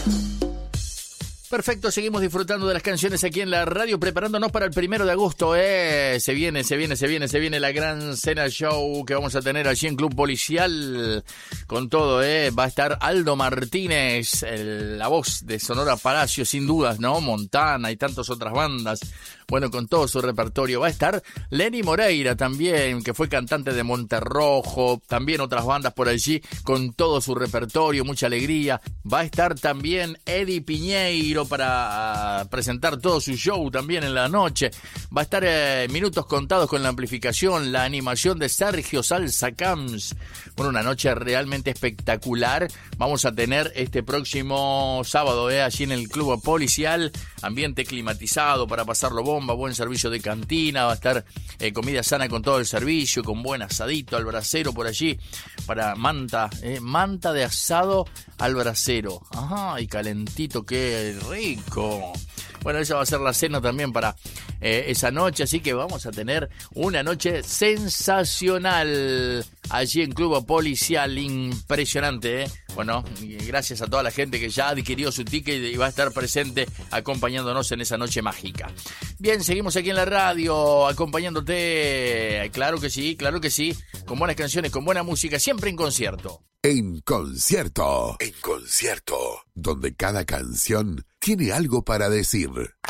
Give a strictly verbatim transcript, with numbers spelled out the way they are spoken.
Perfecto, seguimos disfrutando de las canciones aquí en la radio, preparándonos para el primero de agosto, ¿eh? Se viene, se viene, se viene, se viene la gran cena show que vamos a tener allí en Club Policial con todo, ¿eh? Va a estar Aldo Martínez, el, la voz de Sonora Palacio, sin dudas, ¿no? Montana y tantas otras bandas. Bueno, con todo su repertorio. Va a estar Lenny Moreira también, que fue cantante de Monterrojo, también otras bandas por allí, con todo su repertorio, mucha alegría. Va a estar también Eddie Piñeiro para uh, presentar todo su show también en la noche. Va a estar eh, minutos contados con la amplificación, la animación de Sergio Salsa Camps. Bueno, una noche realmente espectacular. Vamos a tener este próximo sábado, eh, allí en el Club Policial, ambiente climatizado para pasarlo bomba, buen servicio de cantina, va a estar eh, comida sana con todo el servicio, con buen asadito al brasero por allí, para manta, eh, manta de asado al brasero. Ajá, y calentito, qué rico. Bueno, esa va a ser la cena también para eh, esa noche, así que vamos a tener una noche sensacional allí en Club Policial, impresionante, ¿eh? Bueno, gracias a toda la gente que ya adquirió su ticket y va a estar presente acompañándonos en esa noche mágica. Bien, seguimos aquí en la radio acompañándote, claro que sí, claro que sí, con buenas canciones, con buena música, siempre en concierto. En concierto, en concierto, donde cada canción tiene algo para decir.